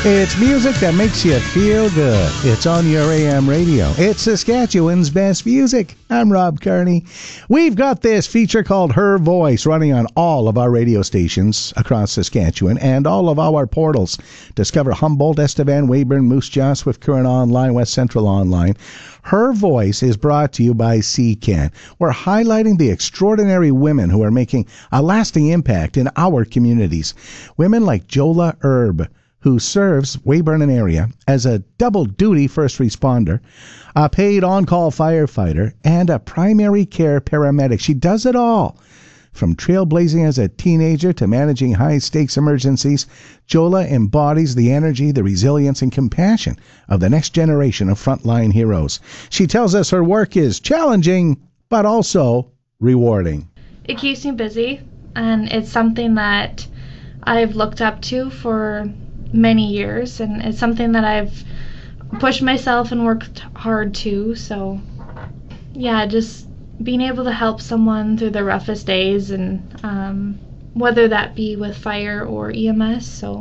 It's music that makes you feel good. It's on your AM radio. It's Saskatchewan's best music. I'm Rob Kearney. We've got this feature called Her Voice running on all of our radio stations across Saskatchewan and all of our portals. Discover Humboldt, Estevan, Weyburn, Moose Jaw, Swift Current Online, West Central Online. Her Voice is brought to you by CCAN. We're highlighting the extraordinary women who are making a lasting impact in our communities. Women like Jola Erb, who serves Weyburn and area as a double-duty first responder, a paid on-call firefighter, and a primary care paramedic. She does it all. From trailblazing as a teenager to managing high-stakes emergencies, Jola embodies the energy, the resilience, and compassion of the next generation of frontline heroes. She tells us her work is challenging, but also rewarding. It keeps me busy, and it's something that I've looked up to for many years, and it's something that I've pushed myself and worked hard to. So yeah, just being able to help someone through the roughest days, and whether that be with fire or EMS. So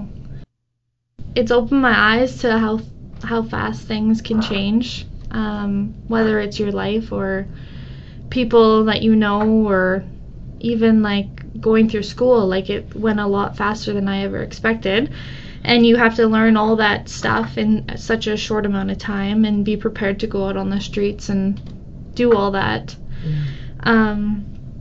it's opened my eyes to how fast things can change, whether it's your life or people that you know, or even like going through school. Like, it went a lot faster than I ever expected. And you have to learn all that stuff in such a short amount of time and be prepared to go out on the streets and do all that. Wow.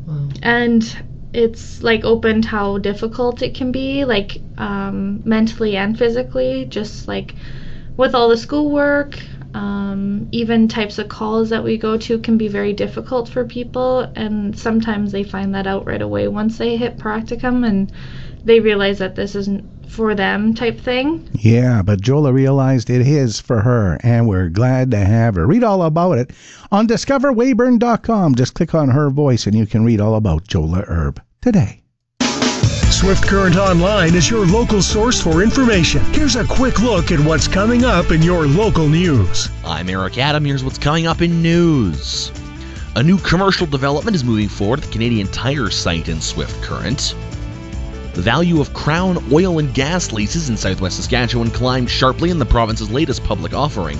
And it's like opened how difficult it can be, like mentally and physically, just like with all the schoolwork, even types of calls that we go to can be very difficult for people, and sometimes they find that out right away once they hit practicum and they realize that this isn't for them type thing. Yeah, but Jola realized it is for her, and we're glad to have her. Read all about it on discoverweyburn.com. Just click on Her Voice and you can read all about Jola Erb today. Swift Current Online is your local source for information. Here's a quick look at what's coming up in your local news. I'm Eric Adam. Here's what's coming up in news. A new commercial development is moving forward at the Canadian Tire site in Swift Current. The value of Crown oil and gas leases in southwest Saskatchewan climbed sharply in the province's latest public offering.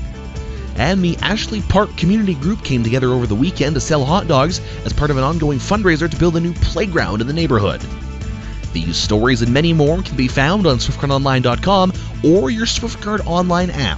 And the Ashley Park Community Group came together over the weekend to sell hot dogs as part of an ongoing fundraiser to build a new playground in the neighborhood. These stories and many more can be found on SwiftCurrentOnline.com or your Swift Current Online app.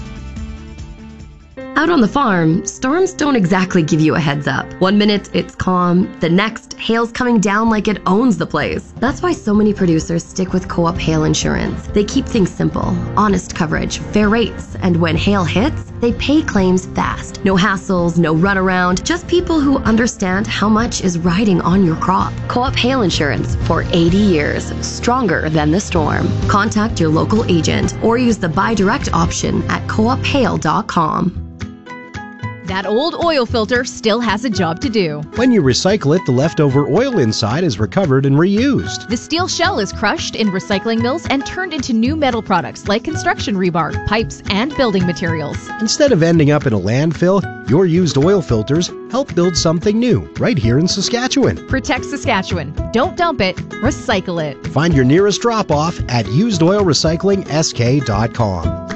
Out on the farm, storms don't exactly give you a heads up. One minute it's calm, the next hail's coming down like it owns the place. That's why so many producers stick with Co-op Hail Insurance. They keep things simple, honest coverage, fair rates, and when hail hits, they pay claims fast. No hassles, no runaround, just people who understand how much is riding on your crop. Co-op Hail Insurance for 80 years, stronger than the storm. Contact your local agent or use the buy direct option at coophail.com. That old oil filter still has a job to do. When you recycle it, the leftover oil inside is recovered and reused. The steel shell is crushed in recycling mills and turned into new metal products like construction rebar, pipes, and building materials. Instead of ending up in a landfill, your used oil filters help build something new right here in Saskatchewan. Protect Saskatchewan. Don't dump it, recycle it. Find your nearest drop-off at usedoilrecyclingsk.com.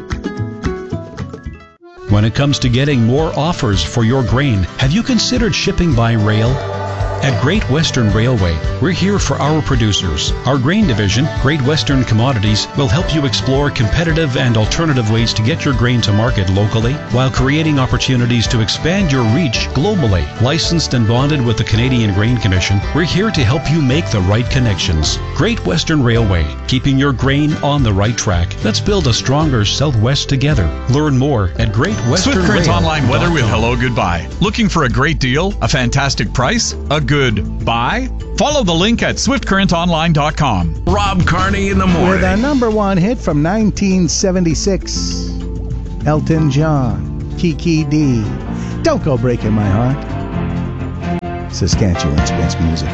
When it comes to getting more offers for your grain, have you considered shipping by rail? At Great Western Railway, we're here for our producers. Our grain division, Great Western Commodities, will help you explore competitive and alternative ways to get your grain to market locally while creating opportunities to expand your reach globally. Licensed and bonded with the Canadian Grain Commission, we're here to help you make the right connections. Great Western Railway, keeping your grain on the right track. Let's build a stronger Southwest together. Learn more at Great Western Swift Current Online weather with Rail.com. Hello Goodbye. Looking for a great deal, a fantastic price, a good buy? Follow the link at SwiftCurrentOnline.com. Rob Kearney in the morning. With a number one hit from 1976, Elton John, Kiki D. Don't Go Breaking My Heart. Saskatchewan's best music.